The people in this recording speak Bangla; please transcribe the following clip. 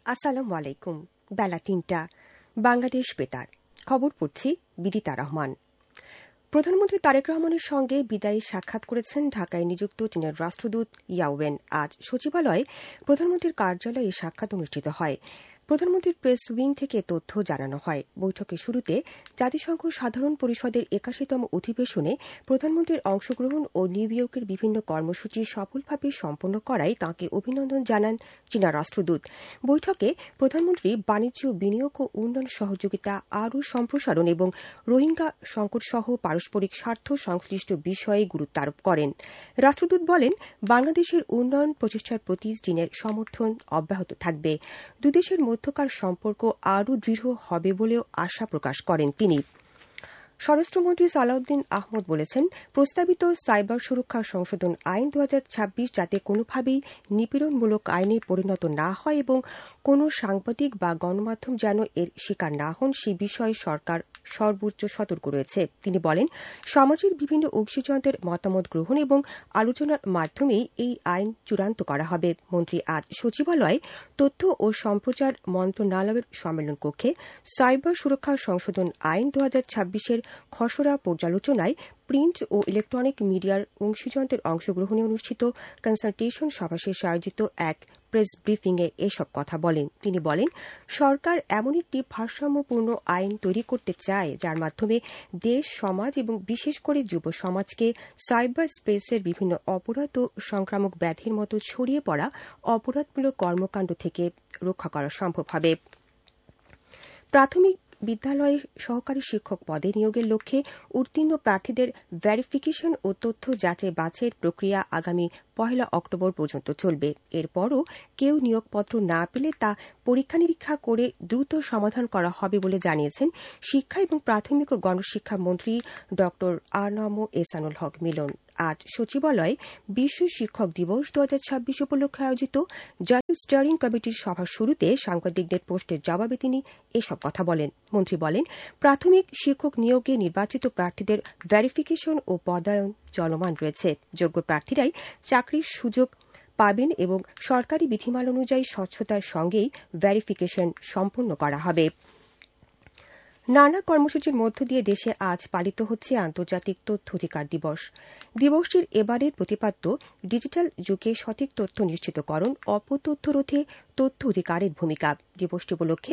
আসসালামু আলাইকুম। বেলা ৩টা, বাংলাদেশ বেতার। খবর পড়ছি বিদিতা রহমান। প্রধানমন্ত্রী তারেক রহমানের সঙ্গে বিদায়ী সাক্ষাৎ করেছেন ঢাকায় নিযুক্ত চীনের রাষ্ট্রদূত ইয়াওয়েন। আজ সচিবালয়ে প্রধানমন্ত্রীর কার্যালয়ে সাক্ষাৎ অনুষ্ঠিত হয়। প্রধানমন্ত্রীর প্রেস উইং থেকে তথ্য জানানো হয়। বৈঠকের শুরুতে জাতিসংঘ সাধারণ পরিষদের ৮১তম অধিবেশনে প্রধানমন্ত্রীর অংশগ্রহণ ও নিউ ইয়র্কের বিভিন্ন কর্মসূচি সফলভাবে সম্পন্ন করায় তাঁকে অভিনন্দন জানান চীনা রাষ্ট্রদূত। বৈঠকে প্রধানমন্ত্রী বাণিজ্য, বিনিয়োগ ও উন্নয়ন সহযোগিতা আরও সম্প্রসারণ এবং রোহিঙ্গা সংকটসহ পারস্পরিক স্বার্থ সংশ্লিষ্ট বিষয়ে গুরুত্ব আরোপ করেন। রাষ্ট্রদূত বলেন, বাংলাদেশের উন্নয়ন প্রচেষ্টার প্রতি চীনের সমর্থন অব্যাহত থাকবে। দুদেশের মধ্যকার সম্পর্ক আরও দৃঢ় হবে বলেও আশা প্রকাশ করেন তিনি। স্বরাষ্ট্রমন্ত্রী সালাউদ্দিন আহমদ বলেছেন, প্রস্তাবিত সাইবার সুরক্ষা সংশোধন আইন ২০২৬ যাতে কোনোভাবেই নিপীড়নমূলক আইনে পরিণত না হয় এবং কোনো সাংবাদিক বা গণমাধ্যম যেন এর শিকার না হন, সে বিষয়ে সরকার সর্বোচ্চ সতর্ক রয়েছে। তিনি বলেন, সমাজের বিভিন্ন অংশীজনদের মতামত গ্রহণ এবং আলোচনার মাধ্যমেই এই আইন চূড়ান্ত করা হবে। মন্ত্রী আজ সচিবালয়ে তথ্য ও সম্প্রচার মন্ত্রণালয়ের সম্মেলন কক্ষে সাইবার সুরক্ষা সংশোধন আইন ২০২৬-এর খসড়া পর্যালোচনায় প্রিন্ট ও ইলেকট্রনিক মিডিয়ার অংশীজনদের অংশগ্রহণে অনুষ্ঠিত কনসালটেশন সভা শেষে আয়োজিত এক প্রেস ব্রিফিংয়ে এসব কথা বলেন। তিনি বলেন, সরকার এমন একটি ভারসাম্যপূর্ণ আইন তৈরি করতে চায় যার মাধ্যমে দেশ, সমাজ এবং বিশেষ করে যুব সমাজকে সাইবার স্পেসের বিভিন্ন অপরাধ ও সংক্রামক ব্যাধির মতো ছড়িয়ে পড়া অপরাধমূলক কর্মকাণ্ড থেকে রক্ষা করা সম্ভব হবে। প্রাথমিক বিদ্যালয়ে সহকারী শিক্ষক পদে নিয়োগের লক্ষ্যে উত্তীর্ণ প্রার্থীদের ভেরিফিকেশন ও তথ্য যাচাই বাছাইয়ের প্রক্রিয়া আগামী ১ অক্টোবর পর্যন্ত চলবে। এরপরও কেউ নিয়োগপত্র না পেলে তা পরীক্ষা নিরীক্ষা করে দ্রুত সমাধান করা হবে বলে জানিয়েছেন শিক্ষা এবং প্রাথমিক ও গণশিক্ষা মন্ত্রী ড আ.ন.ম এহসানুল হক মিলন। আজ সচিবালয়ে বিশ্ব শিক্ষক দিবস ২০২৬ উপলক্ষে আয়োজিত জাতীয় স্টিয়ারিং কমিটির সভার শুরুতে সাংবাদিকদের প্রশ্নের জবাবে তিনি এসব কথা বলেন। মন্ত্রী বলেন, প্রাথমিক শিক্ষক নিয়োগে নির্বাচিত প্রার্থীদের ভেরিফিকেশন ও পদায়ন চলমান রয়েছে। যোগ্য প্রার্থীরাই চাকরির সুযোগ পাবেন এবং সরকারি বিধিমালা অনুযায়ী স্বচ্ছতার সঙ্গেই ভেরিফিকেশন সম্পন্ন করা হবে। নানা কর্মসূচির মধ্য দিয়ে দেশে আজ পালিত হচ্ছে আন্তর্জাতিক তথ্য অধিকার দিবস। দিবসটির এবারের প্রতিপাদ্য ডিজিটাল যুগে সঠিক তথ্য নিশ্চিতকরণ, অপতথ্য রোধে তথ্য অধিকারের ভূমিকা। দিবসটি উপলক্ষে